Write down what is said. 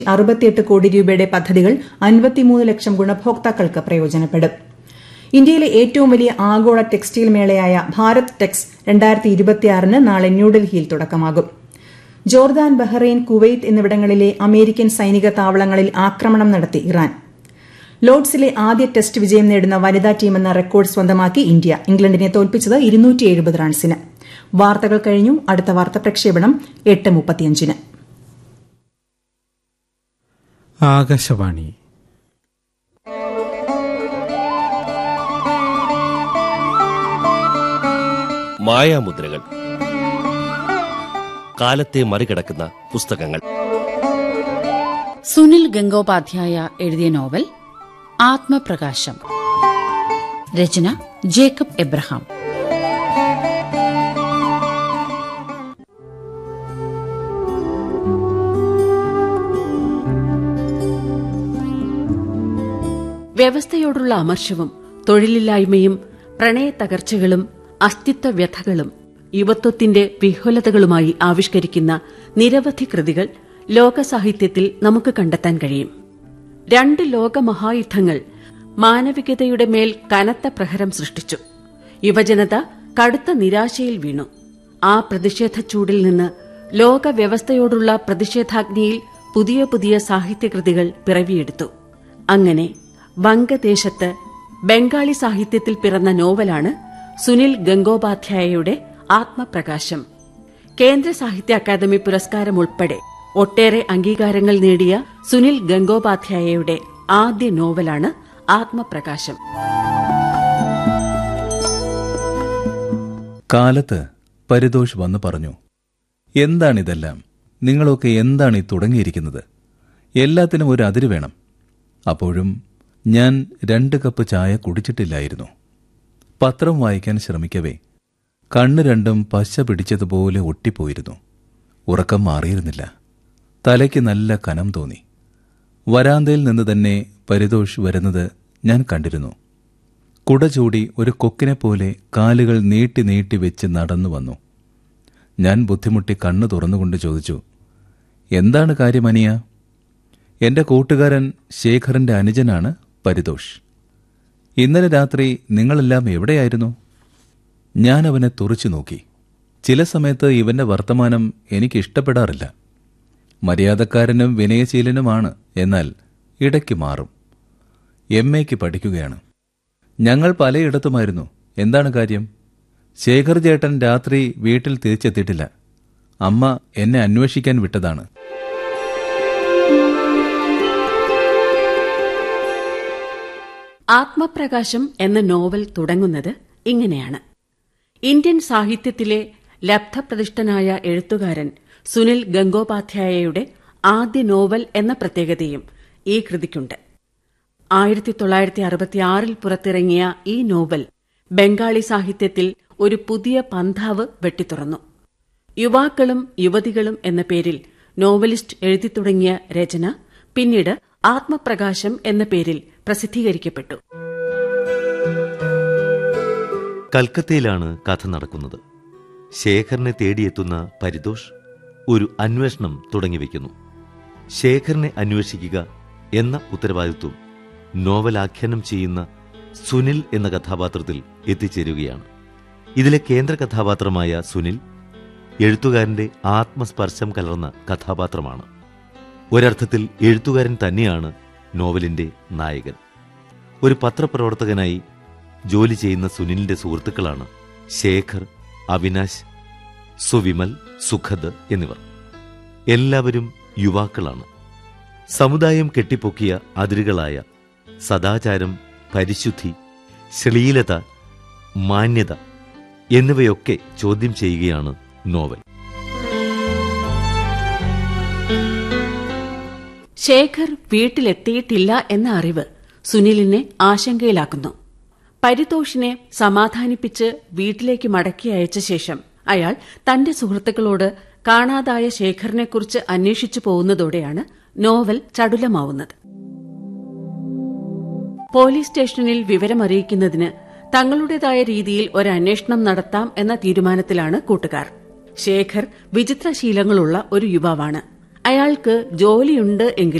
68 കോടി രൂപയുടെ പദ്ധതികൾ 53 ലക്ഷം ഗുണഭോക്താക്കൾക്ക് പ്രയോജനപ്പെടും. ഇന്ത്യയിലെ ഏറ്റവും വലിയ ആഗോള ടെക്സ്റ്റൈൽ മേളയായ ഭാരത് ടെക്സ് 2026 നാളെ ന്യൂഡൽഹിയിൽ തുടക്കമാകും. ജോർദാൻ, ബഹ്റൈൻ, കുവൈറ്റ് എന്നിവിടങ്ങളിലെ അമേരിക്കൻ സൈനിക താവളങ്ങളിൽ ആക്രമണം നടത്തി ഇറാൻ. ലോർഡ്സിലെ ആദ്യ ടെസ്റ്റ് വിജയം നേടുന്ന വനിതാ ടീമെന്ന റെക്കോർഡ് സ്വന്തമാക്കി ഇന്ത്യ. ഇംഗ്ലണ്ടിനെ തോൽപ്പിച്ചത് 270 റൺസിന്. വാർത്തകൾ കഴിഞ്ഞു. അടുത്ത വാർത്താ പ്രക്ഷേപണം 8:35. ആകാശവാണി. മായാമുദ്രകൾ. കാലത്തെ മറികടക്കുന്ന പുസ്തകങ്ങൾ. സുനിൽ ഗംഗോപാധ്യായ എഴുതിയ നോവൽ ആത്മപ്രകാശം. രചന ജേക്കബ് എബ്രഹാം. വ്യവസ്ഥയോടുള്ള അമർഷവും തൊഴിലില്ലായ്മയും പ്രണയത്തകർച്ചകളും അസ്തിത്വ വ്യഥകളും യുവത്വത്തിന്റെ വിഹ്വലതകളുമായി ആവിഷ്കരിക്കുന്ന നിരവധി കൃതികൾ ലോകസാഹിത്യത്തിൽ നമുക്ക് കണ്ടെത്താൻ കഴിയും. 2 ലോകമഹായുദ്ധങ്ങൾ മാനവികതയുടെ മേൽ കനത്ത പ്രഹരം സൃഷ്ടിച്ചു. യുവജനത കടുത്ത നിരാശയിൽ വീണു. ആ പ്രതിഷേധ ചൂടിൽ നിന്ന് ലോകവ്യവസ്ഥയോടുള്ള പ്രതിഷേധാഗ്നിയിൽ പുതിയ പുതിയ സാഹിത്യകൃതികൾ പിറവിയെടുത്തു. അങ്ങനെ വംഗദേശത്ത് ബംഗാളി സാഹിത്യത്തിൽ പിറന്ന നോവലാണ് സുനിൽ ഗംഗോപാധ്യായയുടെ ആത്മപ്രകാശം. കേന്ദ്ര സാഹിത്യ അക്കാദമി പുരസ്കാരം ഉൾപ്പെടെ ഒട്ടേറെ അംഗീകാരങ്ങൾ നേടിയ സുനിൽ ഗംഗോപാധ്യായയുടെ ആദ്യ നോവലാണ് ആത്മപ്രകാശം. കാലത്ത് പരിതോഷ് വന്നു പറഞ്ഞു, എന്താണിതെല്ലാം? നിങ്ങളൊക്കെ എന്താണ് ഈ തുടങ്ങിയിരിക്കുന്നത്? എല്ലാത്തിനും ഒരു അതിര് വേണം. അപ്പോഴും ഞാൻ 2 കപ്പ് ചായ കുടിച്ചിട്ടില്ലായിരുന്നു. പത്രം വായിക്കാൻ ശ്രമിക്കവേ കണ്ണ് രണ്ടും പശ പിടിച്ചതുപോലെ ഒട്ടിപ്പോയിരുന്നു. ഉറക്കം മാറിയിരുന്നില്ല. തലയ്ക്ക് നല്ല കനം തോന്നി. വരാന്തയിൽ നിന്ന് തന്നെ പരിതോഷ് വരുന്നത് ഞാൻ കണ്ടിരുന്നു. കുട ചൂടി ഒരു കൊക്കിനെപ്പോലെ കാലുകൾ നീട്ടി നീട്ടി വെച്ച് നടന്നു വന്നു. ഞാൻ ബുദ്ധിമുട്ടി കണ്ണു തുറന്നുകൊണ്ട് ചോദിച്ചു, എന്താണ് കാര്യം അനിയ? എന്റെ കൂട്ടുകാരൻ ശേഖറിന്റെ അനുജനാണ് പരിതോഷ്. ഇന്നലെ രാത്രി നിങ്ങളെല്ലാം എവിടെയായിരുന്നു? ഞാൻ അവനെ തുറച്ചു നോക്കി. ചില സമയത്ത് ഇവന്റെ വർത്തമാനം എനിക്കിഷ്ടപ്പെടാറില്ല. മര്യാദക്കാരനും വിനയശീലനുമാണ്, എന്നാൽ ഇടയ്ക്ക് മാറും. MA-ക്ക് പഠിക്കുകയാണ്. ഞങ്ങൾ പലയിടത്തുമായിരുന്നു. എന്താണ് കാര്യം? ശേഖർ ചേട്ടൻ രാത്രി വീട്ടിൽ തിരിച്ചെത്തിയിട്ടില്ല. അമ്മ എന്നെ അന്വേഷിക്കാൻ വിട്ടതാണ്. ആത്മപ്രകാശം എന്ന നോവൽ തുടങ്ങുന്നത് ഇങ്ങനെയാണ്. ഇന്ത്യൻ സാഹിത്യത്തിലെ ലബ്ധപ്രതിഷ്ഠനായ എഴുത്തുകാരൻ സുനിൽ ഗംഗോപാധ്യായയുടെ ആദ്യ നോവൽ എന്ന പ്രത്യേകതയും ഈ കൃതിക്കുണ്ട്. 1966 പുറത്തിറങ്ങിയ ഈ നോവൽ ബംഗാളി സാഹിത്യത്തിൽ ഒരു പുതിയ പന്ഥാവ് വെട്ടിത്തുറന്നു. യുവാക്കളും യുവതികളും എന്ന പേരിൽ നോവലിസ്റ്റ് എഴുതി തുടങ്ങിയ രചന പിന്നീട് ആത്മപ്രകാശം എന്ന പേരിൽ പ്രസിദ്ധീകരിക്കപ്പെട്ടു. കൽക്കത്തയിലാണ് കഥ നടക്കുന്നത്. ശേഖറിനെ തേടിയെത്തുന്ന പരിതോഷ് ഒരു അന്വേഷണം തുടങ്ങിവെക്കുന്നു. ശേഖറിനെ അന്വേഷിക്കുക എന്ന ഉത്തരവാദിത്വം നോവലാഖ്യാനം ചെയ്യുന്ന സുനിൽ എന്ന കഥാപാത്രത്തിൽ എത്തിച്ചേരുകയാണ്. ഇതിലെ കേന്ദ്ര കഥാപാത്രമായ സുനിൽ എഴുത്തുകാരന്റെ ആത്മസ്പർശം കലർന്ന കഥാപാത്രമാണ്. ഒരർത്ഥത്തിൽ എഴുത്തുകാരൻ തന്നെയാണ് നോവലിന്റെ നായകൻ. ഒരു പത്രപ്രവർത്തകനായി ജോലി ചെയ്യുന്ന സുനിലിന്റെ സുഹൃത്തുക്കളാണ് ശേഖർ, അവിനാശ്, സുവിമൽ, സുഖദ് എന്നിവർ. എല്ലാവരും യുവാക്കളാണ്. സമുദായം കെട്ടിപ്പൊക്കിയ അതിരുകളായ സദാചാരം, പരിശുദ്ധി, ശ്ലീലത, മാന്യത എന്നിവയൊക്കെ ചോദ്യം ചെയ്യുകയാണ് നോവൽ. ശേഖർ വീട്ടിലെത്തിയിട്ടില്ല എന്ന അറിവ് സുനിലിനെ ആശങ്കയിലാക്കുന്നു. പരിതോഷിനെ സമാധാനിപ്പിച്ച് വീട്ടിലേക്ക് മടക്കി അയച്ച ശേഷം അയാൾ തന്റെ സുഹൃത്തുക്കളോട് കാണാതായ ശേഖറിനെക്കുറിച്ച് അന്വേഷിച്ചു പോകുന്നതോടെയാണ് നോവൽ ചടുലമാവുന്നത്. പോലീസ് സ്റ്റേഷനിൽ വിവരമറിയിക്കുന്നതിന് തങ്ങളുടേതായ രീതിയിൽ ഒരു അന്വേഷണം നടത്താം എന്ന തീരുമാനത്തിലാണ് കൂട്ടുകാർ. ശേഖർ വിചിത്രശീലങ്ങളുള്ള ഒരു യുവാവാണ്. അയാൾക്ക് ജോലിയുണ്ട് എങ്കിലും